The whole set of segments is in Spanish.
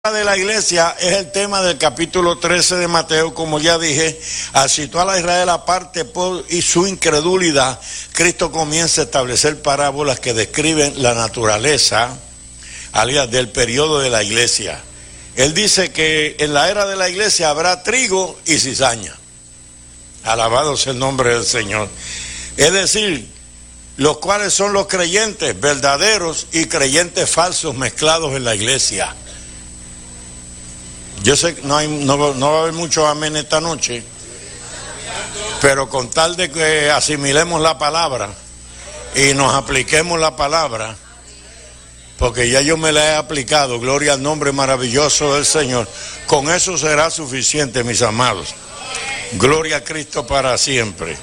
de la iglesia es el tema del capítulo 13 de Mateo. Como ya dije, al situar a Israel aparte y su incredulidad, Cristo comienza a establecer parábolas que describen la naturaleza del periodo de la iglesia. Él dice que en la era de la iglesia habrá trigo y cizaña. Alabado sea el nombre del Señor. Es decir, los cuales son los creyentes verdaderos y creyentes falsos mezclados en la iglesia. Yo sé que no va a haber mucho amén esta noche, pero con tal de que asimilemos la palabra y nos apliquemos la palabra, porque ya yo me la he aplicado, gloria al nombre maravilloso del Señor, con eso será suficiente, mis amados. Gloria a Cristo para siempre.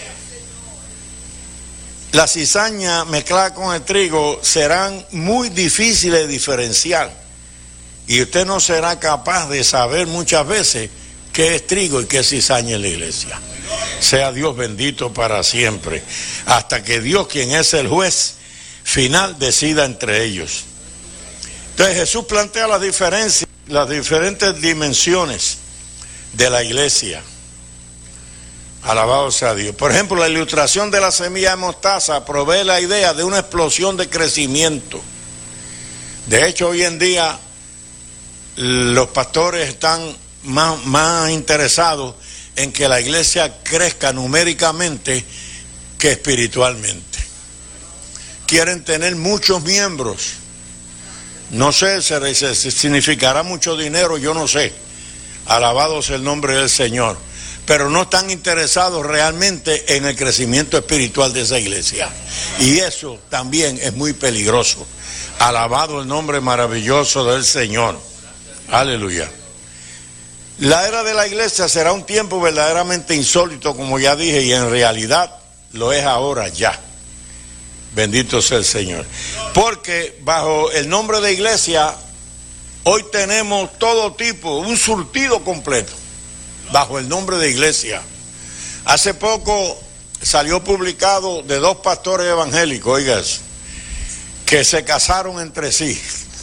La cizaña mezclada con el trigo serán muy difíciles de diferenciar. Y usted no será capaz de saber muchas veces qué es trigo y qué es cizaña en la iglesia. Sea Dios bendito para siempre, hasta que Dios, quien es el juez final, decida entre ellos. Entonces Jesús plantea las diferentes dimensiones de la iglesia. Alabado sea Dios. Por ejemplo, la ilustración de la semilla de mostaza provee la idea de una explosión de crecimiento. De hecho, hoy en día los pastores están más interesados en que la iglesia crezca numéricamente que espiritualmente. Quieren tener muchos miembros. No sé, significará mucho dinero, yo no sé. Alabado sea el nombre del Señor. Pero no están interesados realmente en el crecimiento espiritual de esa iglesia. Y eso también es muy peligroso. Alabado el nombre maravilloso del Señor. Aleluya. La era de la iglesia será un tiempo verdaderamente insólito, como ya dije, y en realidad lo es ahora ya. Bendito sea el Señor. Porque bajo el nombre de iglesia, hoy tenemos todo tipo, un surtido completo, bajo el nombre de iglesia. Hace poco salió publicado de dos pastores evangélicos, oiga eso, que se casaron entre sí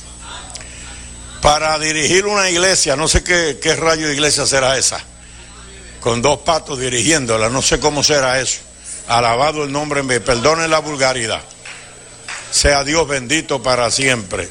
para dirigir una iglesia. No sé qué rayo de iglesia será esa, con dos patos dirigiéndola, no sé cómo será eso. Alabado el nombre, me perdone la vulgaridad. Sea Dios bendito para siempre.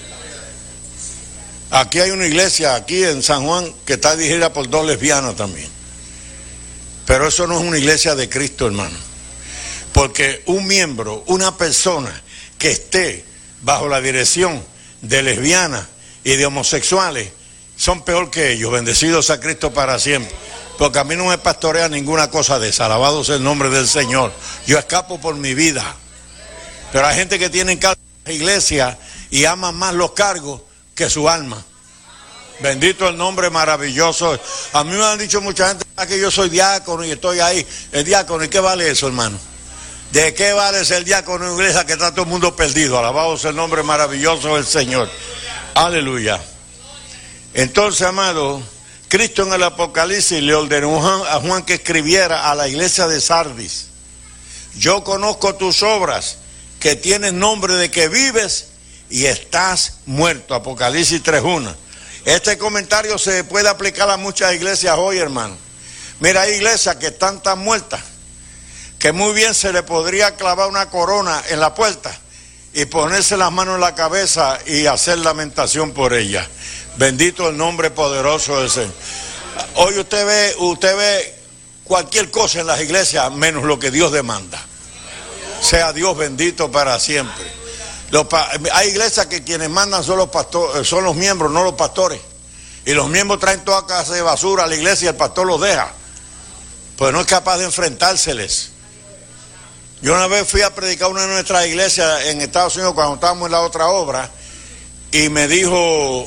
Aquí hay una iglesia, aquí en San Juan, que está dirigida por dos lesbianas también. Pero eso no es una iglesia de Cristo, hermano. Porque un miembro, una persona que esté bajo la dirección de lesbianas y de homosexuales, son peor que ellos. Bendecidos a Cristo para siempre. Porque a mí no me pastorea ninguna cosa de esa. Alabado sea el nombre del Señor. Yo escapo por mi vida. Pero hay gente que tiene cargos en la iglesia y aman más los cargos que su alma. Bendito el nombre maravilloso. A mí me han dicho mucha gente que yo soy diácono y estoy ahí. El diácono, ¿y qué vale eso, hermano? ¿De qué vale ser diácono en una iglesia que está todo el mundo perdido? Alabado sea el nombre maravilloso del Señor. Aleluya. Entonces, amado, Cristo en el Apocalipsis le ordenó a Juan que escribiera a la iglesia de Sardis: yo conozco tus obras, que tienes nombre de que vives y estás muerto. Apocalipsis 3:1. Este comentario se puede aplicar a muchas iglesias hoy, hermano. Mira, hay iglesias que están tan muertas que muy bien se le podría clavar una corona en la puerta y ponerse las manos en la cabeza y hacer lamentación por ella. Bendito el nombre poderoso del Señor. Hoy usted ve cualquier cosa en las iglesias menos lo que Dios demanda. Sea Dios bendito para siempre. Hay iglesias que quienes mandan son los pastores, son los miembros, no los pastores. Y los miembros traen toda clase de basura a la iglesia y el pastor los deja. Pues no es capaz de enfrentárseles. Yo una vez fui a predicar una de nuestras iglesias en Estados Unidos cuando estábamos en la otra obra, y me dijo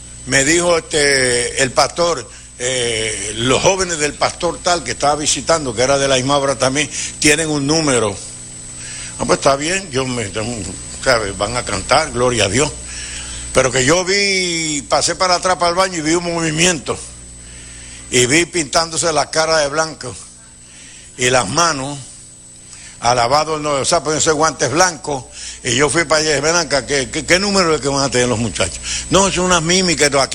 el pastor, los jóvenes del pastor tal que estaba visitando, que era de la misma obra también, tienen un número. Ah, pues está bien, van a cantar, gloria a Dios. Pero que yo pasé para atrás para el baño y vi un movimiento, y vi pintándose la cara de blanco y las manos. Alabado el nombre, o sea, poniéndose guantes blancos Y yo fui para allá y dije, ven acá, ¿qué número es que van a tener los muchachos? No, son unas mímicas. Aquí